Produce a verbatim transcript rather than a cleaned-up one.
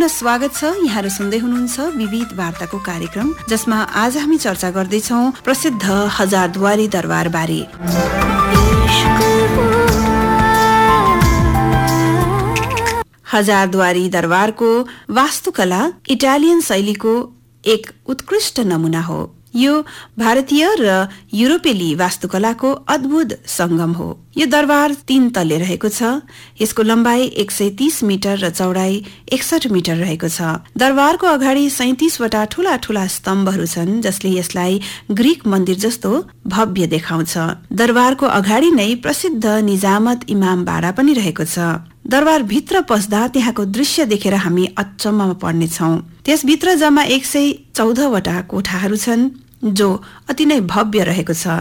पुनः स्वागत छ। यहाँहरू सुन्दै हुनुहुन्छ विविध वार्ताको कार्यक्रम, जसमा आज हामी चर्चा गर्दैछौँ प्रसिद्ध हजारद्वारी दरबार बारे। हजारद्वारी दरबारको वास्तुकला इटालियन शैलीको एक उत्कृष्ट नमुना हो। यो भारतीय र युरोपेली वास्तुकलाको अद्भुत संगम हो। यो दरबार तीन तले रहेको छ। यसको लम्बाई एक सय तीस मिटर र चौडाई एकसठ मिटर रहेको छ। दरबारको अगाडि सैंतीस वटा ठूला ठूला स्तम्भहरू छन्, जसले यसलाई ग्रीक मन्दिर जस्तो भव्य देखाउँछ। दरबारको अगाडि नै प्रसिद्ध निजामत इमाम बाडा पनि रहेको छ। दरबार भित्र पस्दा त्यहाँको दृश्य देखेर हामी अचम्ममा पर्नेछौँ। त्यसभित्र जम्मा एक सय चौध वटा कोठाहरू छन्, जो अति नै भव्य रहेको छ।